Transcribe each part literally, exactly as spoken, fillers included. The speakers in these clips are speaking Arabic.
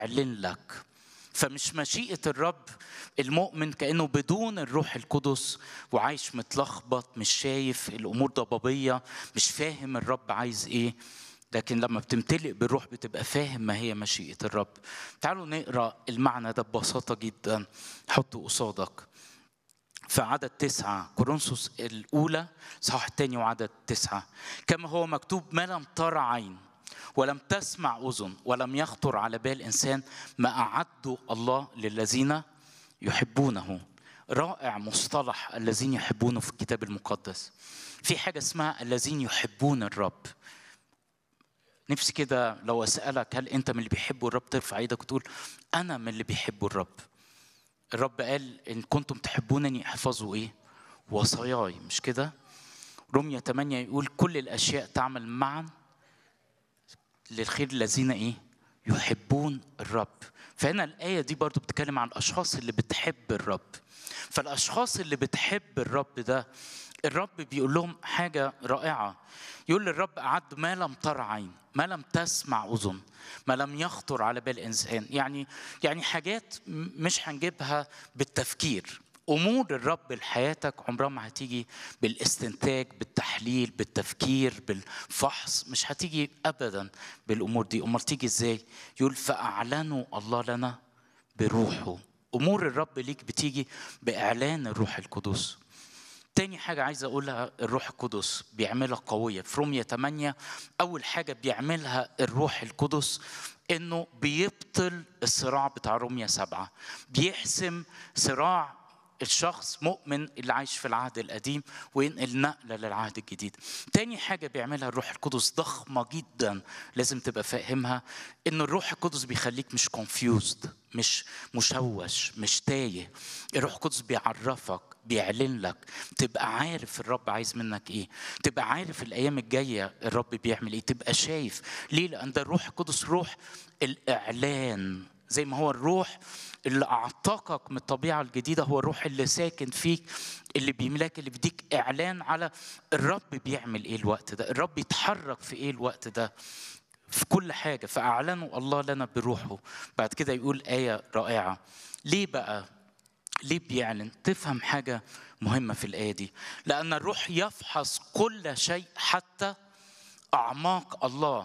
يعلن لك. فمش مشيئة الرب المؤمن كأنه بدون الروح القدس وعايش متلخبط، مش شايف الأمور ضبابية، مش فاهم الرب عايز إيه. لكن لما بتمتلئ بالروح بتبقى فاهم ما هي مشيئة الرب. تعالوا نقرأ المعنى ده ببساطة جدا، حطه قصادك في عدد تسعة، كورنثوس الأولى صح الثاني وعدد تسعة. كما هو مكتوب: ما لم ترى عين ولم تسمع أذن ولم يخطر على بال إنسان ما أعده الله للذين يحبونه. رائع مصطلح الذين يحبونه في الكتاب المقدس. في حاجة اسمها الذين يحبون الرب. نفسي كده لو أسألك هل أنت من اللي بيحبوا الرب ترفع ايدك وتقول أنا من اللي بيحبوا الرب. الرب قال إن كنتم تحبونني احفظوا إيه؟ وصاياي، مش كده؟ رمية ثمانية يقول كل الأشياء تعمل معا للخير الذين إيه؟ يحبون الرب. فهنا الآية دي برضو بتتكلم عن الأشخاص اللي بتحب الرب. فالأشخاص اللي بتحب الرب ده الرب بيقول لهم حاجة رائعة. يقول للرب أعد ما لم تر عين، ما لم تسمع أذن، ما لم يخطر على بال إنسان. يعني يعني حاجات مش هنجيبها بالتفكير. أمور الرب لحياتك عمرها ما هتيجي بالاستنتاج، بالتحليل، بالتفكير، بالفحص. مش هتيجي أبدا بالأمور دي. أمال تيجي إزاي؟ يقول فأعلنوا الله لنا بروحه. أمور الرب ليك بتيجي بإعلان الروح القدس. تاني حاجة عايز أقولها الروح القدس بيعملها قوية. في رمية ثمانية أول حاجة بيعملها الروح القدس إنه بيبطل الصراع بتاع رمية سبعة. بيحسم صراع الشخص مؤمن اللي عايش في العهد القديم وينقل نقلة للعهد الجديد. تاني حاجة بيعملها الروح القدس ضخمة جدا لازم تبقى فاهمها، إن الروح القدس بيخليك مش confused، مش مشوش، مش تايه. الروح القدس بيعرفك، بيعلن لك، تبقى عارف الرب عايز منك ايه، تبقى عارف الايام الجايه الرب بيعمل ايه، تبقى شايف. ليه؟ لان ده الروح القدس روح الاعلان. زي ما هو الروح اللي اعتقك من الطبيعه الجديده هو الروح اللي ساكن فيك، اللي بيملاك، اللي بيديك اعلان على الرب بيعمل ايه الوقت ده، الرب يتحرك في ايه الوقت ده في كل حاجه. فاعلنوا الله لنا بروحه. بعد كده يقول ايه رائعه. ليه بقى؟ ليه بيعلن؟ تفهم حاجة مهمة في الآية دي. لأن الروح يفحص كل شيء حتى أعماق الله.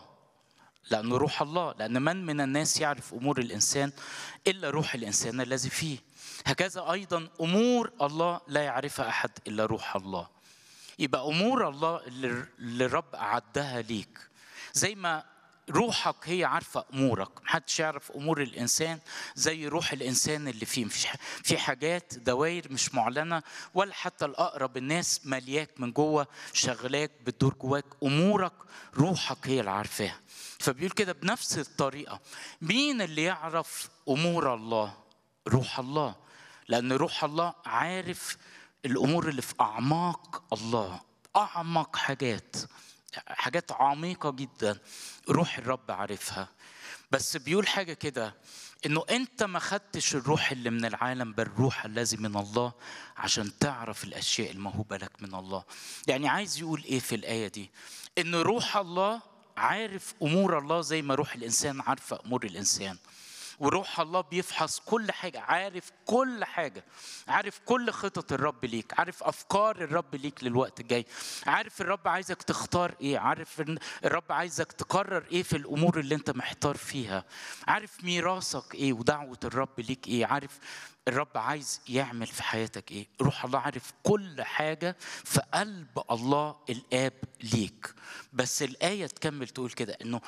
لأنه روح الله. لأن من من الناس يعرف أمور الإنسان إلا روح الإنسان الذي فيه. هكذا أيضا أمور الله لا يعرفها أحد إلا روح الله. يبقى أمور الله اللي الرب أعدها ليك، زي ما روحك هي عارفة أمورك. محدش يعرف أمور الإنسان زي روح الإنسان اللي فيه. في حاجات دوائر مش معلنة ولا حتى الأقرب الناس ملياك من جوه، شغلاك بتدور جواك. أمورك روحك هي اللي عارفاها. فبيقول كده بنفس الطريقة مين اللي يعرف أمور الله؟ روح الله. لأن روح الله عارف الأمور اللي في أعماق الله، أعمق حاجات، حاجات عميقة جدا روح الرب عارفها. بس بيقول حاجة كده، إنه أنت ما خدتش الروح اللي من العالم بل الروح الذي من الله عشان تعرف الأشياء الموهوبة لك من الله. يعني عايز يقول إيه في الآية دي؟ إنه روح الله عارف أمور الله زي ما روح الإنسان عارفة أمور الإنسان. وروح الله بيفحص كل حاجة، عارف كل حاجة، عارف كل خطط الرب ليك، عارف أفكار الرب ليك للوقت الجاي، عارف الرب عايزك تختار إيه، عارف الرب عايزك تقرر إيه في الأمور اللي أنت محتار فيها، عارف ميراثك إيه ودعوة الرب ليك إيه، عارف الرب عايز يعمل في حياتك إيه. روح الله عارف كل حاجة في قلب الله الآب ليك. بس الآية تكمل تقول كده إنه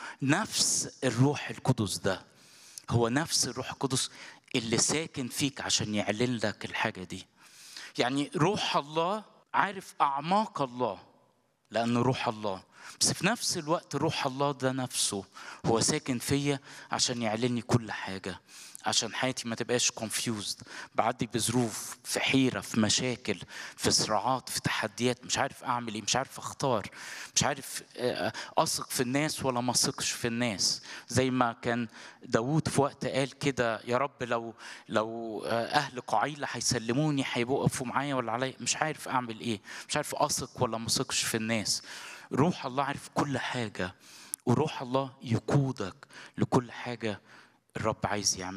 نفس الروح القدس ده هو نفس الروح القدس اللي ساكن فيك عشان يعلن لك الحاجة دي. يعني روح الله عارف أعماق الله لأنه روح الله، بس في نفس الوقت روح الله ده نفسه هو ساكن فيا عشان يعلني كل حاجة، عشان حياتي ما تبقاش confused، بعدي بظروف، في حيرة، في مشاكل، في صراعات، في تحديات، مش عارف أعمل إيه، مش عارف أختار، مش عارف أثق في الناس ولا ما أثقش في الناس. زي ما كان داود في وقت قال كده، يا رب لو لو أهل قعيلة هيسلموني هيوقفوا معايا ولا عليا، مش عارف أعمل إيه، مش عارف أثق ولا ما أثقش في الناس. روح الله عارف كل حاجة، وروح الله يقودك لكل حاجة الرب عايز يعمل.